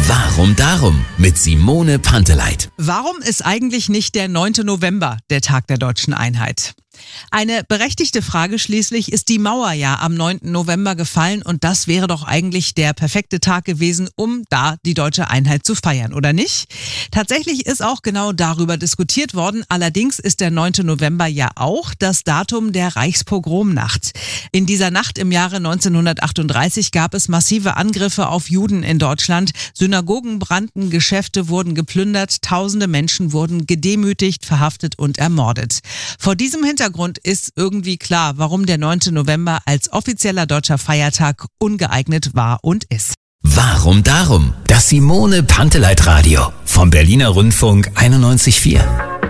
Warum darum? Mit Simone Panteleit. Warum ist eigentlich nicht der 9. November der Tag der deutschen Einheit? Eine berechtigte Frage schließlich, ist die Mauer ja am 9. November gefallen und das wäre doch eigentlich der perfekte Tag gewesen, um da die deutsche Einheit zu feiern, oder nicht? Tatsächlich ist auch genau darüber diskutiert worden, allerdings ist der 9. November ja auch das Datum der Reichspogromnacht. In dieser Nacht im Jahre 1938 gab es massive Angriffe auf Juden in Deutschland, Synagogen brannten, Geschäfte wurden geplündert, tausende Menschen wurden gedemütigt, verhaftet und ermordet. Vor diesem Hintergrund ist irgendwie klar, warum der 9. November als offizieller deutscher Feiertag ungeeignet war und ist. Warum darum? Das Simone Panteleit Radio vom Berliner Rundfunk 91,4.